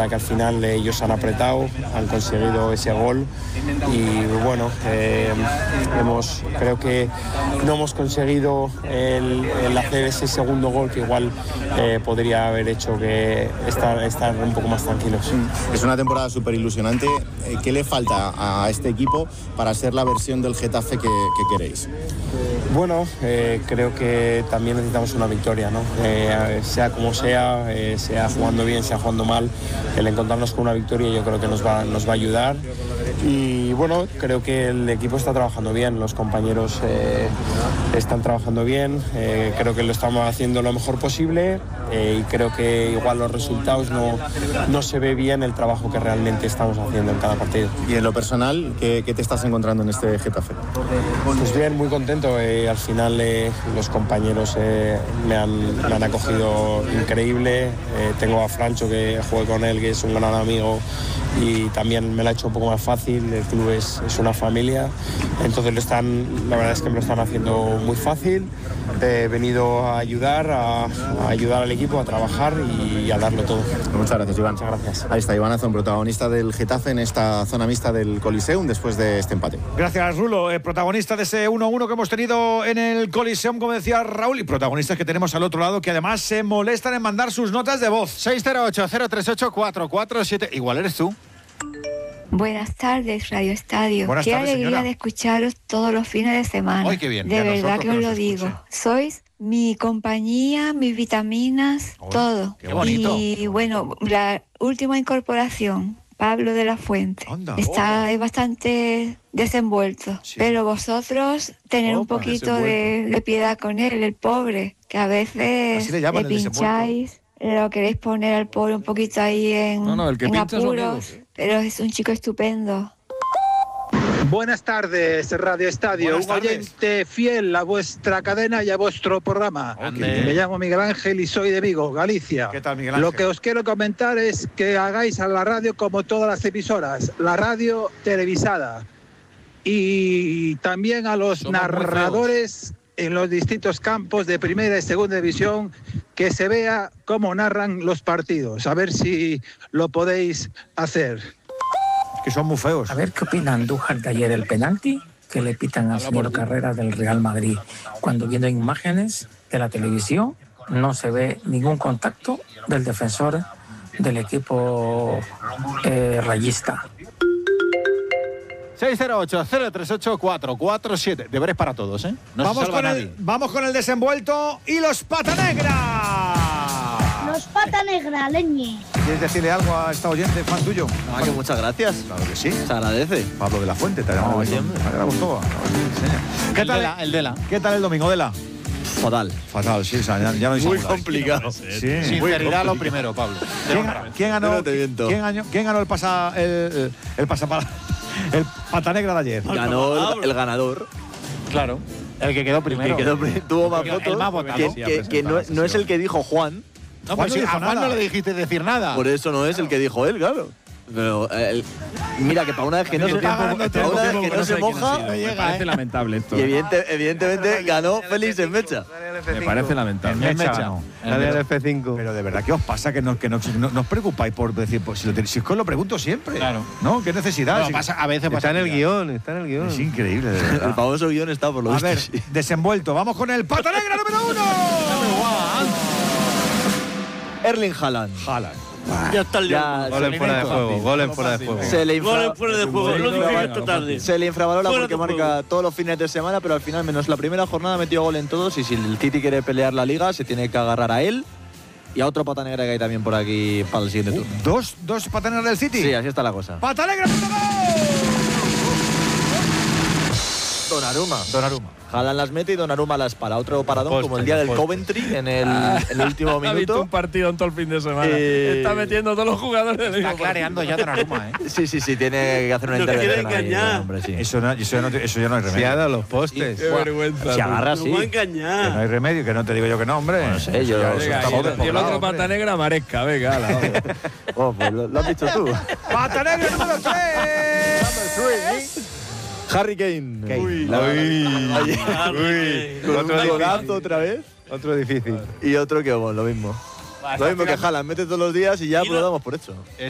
verdad que al final ellos han apretado, han conseguido ese gol y bueno, creo que no hemos conseguido el hacer ese segundo gol que igual podría haber hecho que estar un poco más tranquilos. Es una temporada súper ilusionante. ¿Qué le falta a este equipo para ser la versión del Getafe que queréis? Bueno, creo que también necesitamos una victoria, ¿no? Sea como sea, sea jugando bien, sea jugando mal, el encontrarnos con una victoria yo creo que nos va a ayudar. Y bueno, creo que el equipo está trabajando bien, los compañeros están trabajando bien, creo que lo estamos haciendo lo mejor posible y creo que igual los resultados no se ve bien el trabajo que realmente estamos haciendo en cada partido. Y en lo personal, ¿qué te estás encontrando en este Getafe? Pues bien, muy contento. Al final los compañeros me han acogido increíble. Tengo a Francho, que jugué con él, que es un gran amigo, y también me lo ha hecho un poco más fácil. El club es una familia, entonces la verdad es que me lo están haciendo muy fácil. He venido a ayudar al equipo, a trabajar y a darlo todo. Muchas gracias, Iván. Muchas gracias. Ahí está Iván Azón, protagonista del Getafe en esta zona mixta del Coliseum después de este empate. Gracias, Rulo, protagonista de ese 1-1 que hemos tenido en el Coliseum, como decía Raúl, y protagonistas que tenemos al otro lado que además se molestan en mandar sus notas de voz. 608-038-447. Igual eres tú. Buenas tardes, Radio Estadio. Buenas qué tardes, alegría señora. de escucharos todos los fines de semana. Ay, qué bien. De Y a verdad nosotros que os que lo nos digo. escuchen. Sois mi compañía, mis vitaminas, todo. qué bonito. Y bueno, la última incorporación, Pablo de la Fuente, Anda. es bastante desenvuelto. Sí. Pero vosotros tener un poquito de piedad con él, el pobre, que a veces Así le llaman, el pincháis. Lo queréis poner al pobre un poquito ahí en el que en pincha es su amigo. apuros, pero es un chico estupendo. Buenas tardes, Radio Estadio. Buenas un tardes. oyente fiel a vuestra cadena y a vuestro programa. Ande. Me llamo Miguel Ángel y soy de Vigo, Galicia. ¿Qué tal, Miguel Ángel? Lo que os quiero comentar es que hagáis a la radio como todas las emisoras, la radio televisada. Y también a los Somos muy narradores en los distintos campos de primera y segunda división, que se vea cómo narran los partidos. A ver si lo podéis hacer. Que son muy feos. A ver qué opina Andújar de ayer el penalti que le pitan al señor Carrera del Real Madrid. Cuando viendo imágenes de la televisión no se ve ningún contacto del defensor del equipo rayista. 608-038-447. Deberes para todos, ¿eh? No Vamos se salva con nadie. vamos con el desenvuelto y los pata negra. Los pata negra, leñe. ¿Quieres decirle algo a esta oyente, fan tuyo? Ah, que muchas gracias. Claro que sí. Se agradece. Pablo de la Fuente, te ha llamado. siempre. Me gustó. ¿Qué tal? El Dela. ¿Qué tal el domingo, Dela? Fatal. Fatal, sí, o sea, ya no hay Muy salvación. complicado. Sí. Sinceridad lo primero, Pablo. ¿Quién ganó? No te miento. ¿Quién ganó el pata negra de ayer? Ganó el ganador. Claro. El que quedó primero. Tuvo más El votos. más votado. Que no es el que dijo Juan. No, Juan pues no sí, dijo a Juan nada. no le dijiste decir nada. Por eso no es el que dijo él, claro. Pero mira que para una vez que no se, moja, Me parece lamentable esto. y evidentemente ganó Félix en Mecha. Me parece lamentable. En Mecha ganó. F5. Pero de verdad, ¿qué os pasa? Que no os preocupáis por decir, pues, si es que os lo pregunto siempre. Claro. ¿No? ¿Qué necesidad? No, Si- a veces pasa. Está en el guión. Es increíble, de verdad. El famoso guión está por lo A visto. ver, sí. desenvuelto. Vamos con el pata negra número 1. Erling Haaland. Ya está el Ya, Goles fuera de juego. Goles fuera de juego. Se le Se le infravalora porque marca todos los fines de semana, pero al final, menos la primera jornada, metió gol en todos. Y si el City quiere pelear la liga, se tiene que agarrar a él y a otro pata negra que hay también por aquí para el siguiente turno. ¿Dos pata negras del City? Sí, así está la cosa. ¡Pata negra número 2! Donnarumma. Haaland las mete y Donnarumma las para. Otro paradón como el día del Coventry en el último Ha visto minuto. un partido en todo el fin de semana. Está metiendo a todos los jugadores. Está clareando ya Donnarumma, ¿eh? Sí, tiene que hacer una intervención. ahí, hombre, sí. Eso ya no hay remedio. Se ha dado los postes. Qué vergüenza. Se agarra así. Que no hay remedio, que no te digo yo que no, hombre. No sé, yo- Eso Venga, estamos y el despoblados, otro hombre. pata negra, Maresca. Venga, ala, vamos. Oh, pues lo has dicho tú. ¡Pata negra número 3! Harry Kane. Uy. Con otro golazo otra vez. Otro difícil. Y otro que, bueno, lo mismo. Lo mismo que Haaland, mete todos los días y ya pues lo damos por hecho.